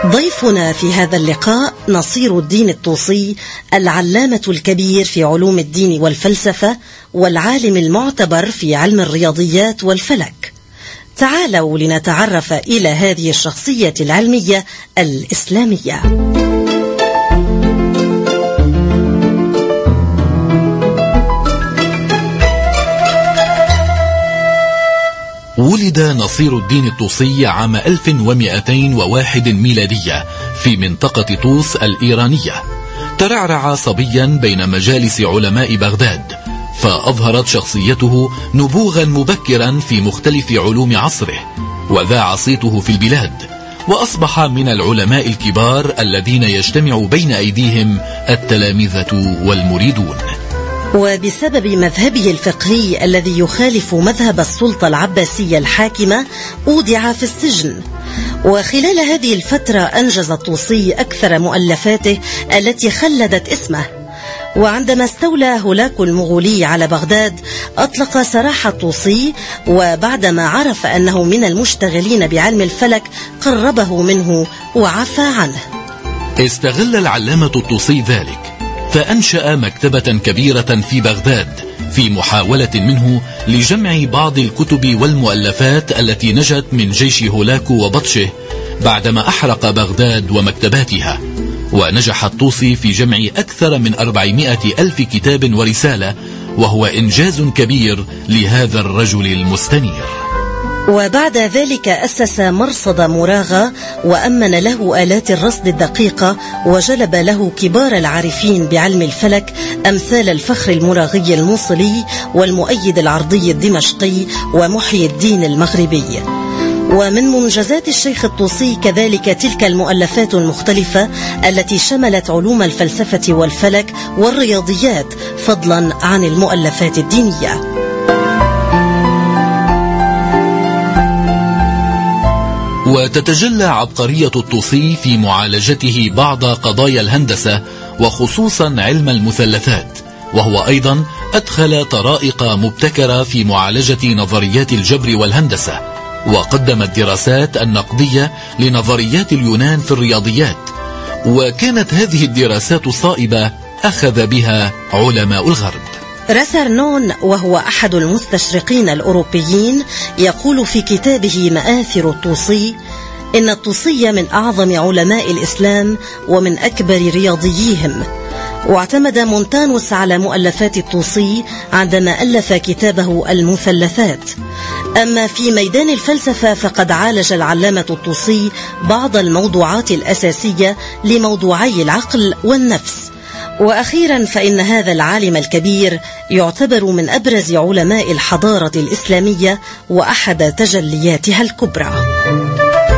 ضيفنا في هذا اللقاء نصير الدين الطوسي، العلامة الكبير في علوم الدين والفلسفة، والعالم المعتبر في علم الرياضيات والفلك. تعالوا لنتعرف إلى هذه الشخصية العلمية الإسلامية. ولد نصير الدين الطوسي عام 1201 ميلادية في منطقة طوس الإيرانية. ترعرع صبيا بين مجالس علماء بغداد، فأظهرت شخصيته نبوغا مبكرا في مختلف علوم عصره، وذاع صيته في البلاد، وأصبح من العلماء الكبار الذين يجتمع بين أيديهم التلامذة والمريدون. وبسبب مذهبه الفقهي الذي يخالف مذهب السلطة العباسية الحاكمة أودع في السجن. وخلال هذه الفترة أنجز الطوسي أكثر مؤلفاته التي خلدت اسمه. وعندما استولى هولاكو المغولي على بغداد أطلق سراح الطوسي، وبعدما عرف أنه من المشتغلين بعلم الفلك قربه منه وعفى عنه. استغل العلامة الطوسي ذلك، فأنشأ مكتبة كبيرة في بغداد في محاولة منه لجمع بعض الكتب والمؤلفات التي نجت من جيش هولاكو وبطشه بعدما أحرق بغداد ومكتباتها. ونجح الطوسي في جمع أكثر من 400,000 كتاب ورسالة، وهو إنجاز كبير لهذا الرجل المستنير. وبعد ذلك أسس مرصد مراغة، وأمن له آلات الرصد الدقيقة، وجلب له كبار العارفين بعلم الفلك أمثال الفخر المراغي الموصلي والمؤيد العرضي الدمشقي ومحيي الدين المغربي. ومن منجزات الشيخ الطوسي كذلك تلك المؤلفات المختلفة التي شملت علوم الفلسفة والفلك والرياضيات، فضلا عن المؤلفات الدينية. وتتجلى عبقرية الطوسي في معالجته بعض قضايا الهندسة، وخصوصا علم المثلثات، وهو أيضا أدخل طرائق مبتكرة في معالجة نظريات الجبر والهندسة، وقدم الدراسات النقدية لنظريات اليونان في الرياضيات. وكانت هذه الدراسات صائبة أخذ بها علماء الغرب. راسرنون، وهو أحد المستشرقين الأوروبيين، يقول في كتابه مآثر الطوسي إن الطوسي من أعظم علماء الإسلام ومن أكبر رياضييهم. واعتمد مونتانوس على مؤلفات الطوسي عندما ألف كتابه المثلثات. أما في ميدان الفلسفة فقد عالج العلامة الطوسي بعض الموضوعات الأساسية لموضوعي العقل والنفس. وأخيرا فإن هذا العالم الكبير يعتبر من أبرز علماء الحضارة الإسلامية وأحد تجلياتها الكبرى.